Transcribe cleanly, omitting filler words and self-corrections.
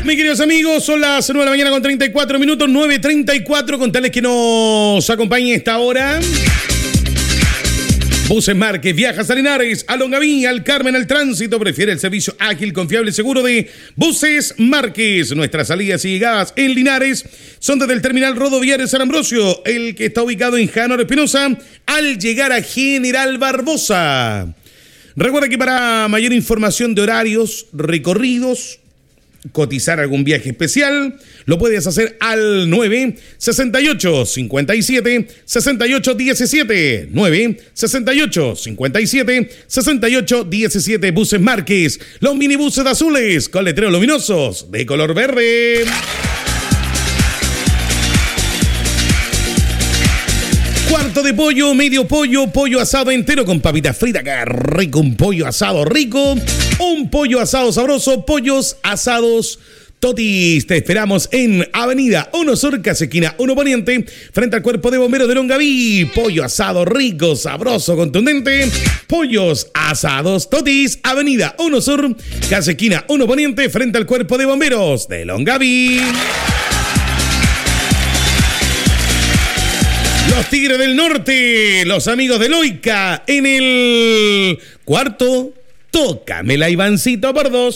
Mis queridos amigos, son las 9 de la mañana con 34 minutos, 9:34, contarles que nos acompañe esta hora. Buses Márquez, viajas a Linares, a Longaví, al Carmen, al Tránsito, prefiere el servicio ágil, confiable y seguro de Buses Márquez. Nuestras salidas y llegadas en Linares son desde el terminal rodoviario San Ambrosio, el que está ubicado en Janor Espinosa, al llegar a General Barbosa. Recuerda que para mayor información de horarios, recorridos, cotizar algún viaje especial, lo puedes hacer al 968-57-6817, 968-57-6817. Buses Márquez, los minibuses azules con letreros luminosos de color verde. Cuarto de pollo, medio pollo, pollo asado entero con papita frita, que rico, un pollo asado rico, un pollo asado sabroso, pollos asados Totis. Te esperamos en Avenida 1 Sur, casi esquina 1 Poniente, frente al Cuerpo de Bomberos de Longaví. Pollo asado rico, sabroso, contundente, pollos asados Totis, Avenida 1 Sur, casi esquina 1 Poniente, frente al Cuerpo de Bomberos de Longaví. Los Tigres del Norte, los amigos de Loica, en el cuarto, tócamela Ivancito por 2.